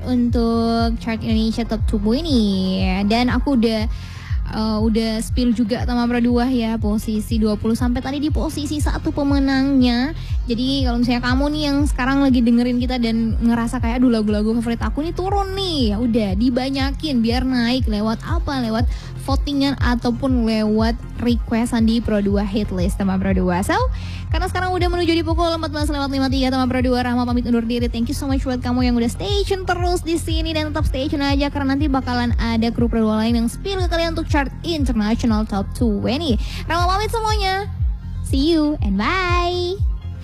untuk chart Indonesia Top 20 ini. Dan aku udah spill juga sama Pro 2 ya, posisi 20 sampai tadi di posisi 1 pemenangnya. Jadi kalau misalnya kamu nih yang sekarang lagi dengerin kita dan ngerasa kayak aduh lagu-lagu favorit aku nih turun nih, ya udah dibanyakin biar naik lewat apa? Lewat votingan ataupun lewat requestan di Pro 2 hit list sama Pro 2. So, karena sekarang udah menuju di pukul 14.53 sama Pro 2, Rahma pamit undur diri. Thank you so much buat kamu yang udah stay tune terus di sini dan tetap stay tune aja karena nanti bakalan ada kru Pro 2 lain yang spill ke kalian untuk chart International Top 20. Rahma pamit semuanya. See you and bye.